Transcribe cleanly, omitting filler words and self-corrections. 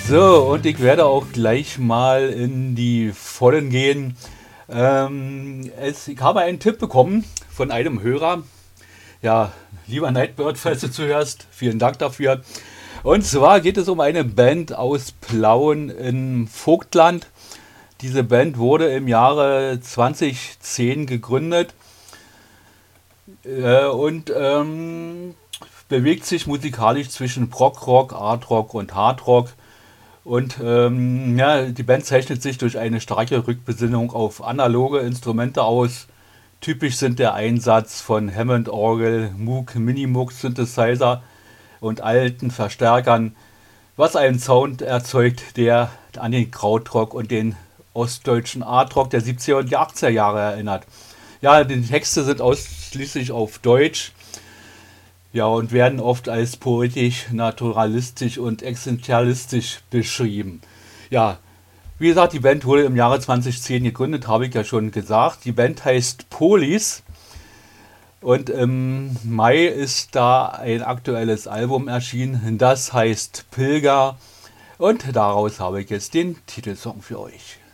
So, und ich werde auch gleich mal in die Vollen gehen. Ich habe einen Tipp bekommen von einem Hörer. Ja, lieber Nightbird, falls du zuhörst, vielen Dank dafür. Und zwar geht es um eine Band aus Plauen im Vogtland. Diese Band wurde im Jahre 2010 gegründet und bewegt sich musikalisch zwischen Prog-Rock, Art-Rock und Hard-Rock. Und ja, die Band zeichnet sich durch eine starke Rückbesinnung auf analoge Instrumente aus. Typisch sind der Einsatz von Hammond-Orgel, Moog, Minimoog, Synthesizer und alten Verstärkern, was einen Sound erzeugt, der an den Krautrock und den ostdeutschen Artrock der 70er und 80er Jahre erinnert. Ja, die Texte sind ausschließlich auf Deutsch, ja, und werden oft als poetisch, naturalistisch und existenzialistisch beschrieben. Ja, wie gesagt, die Band wurde im Jahre 2010 gegründet, habe ich ja schon gesagt. Die Band heißt Polis und im Mai ist da ein aktuelles Album erschienen, das heißt Pilger und daraus habe ich jetzt den Titelsong für euch.